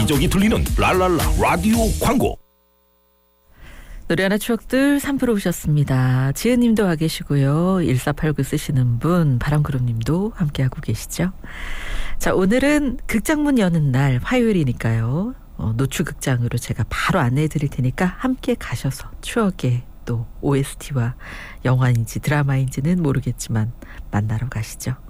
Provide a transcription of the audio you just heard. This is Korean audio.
여기저기 들리는 랄랄라 라디오 광고. 노래하나 추억들 3부로 오셨습니다. 지은님도 와 계시고요. 1489 쓰시는 분 바람구름님도 함께하고 계시죠. 자, 오늘은 극장문 여는 날 화요일이니까요. 노추극장으로 제가 바로 안내해 드릴 테니까 함께 가셔서 추억의 또 OST와 영화인지 드라마인지는 모르겠지만 만나러 가시죠.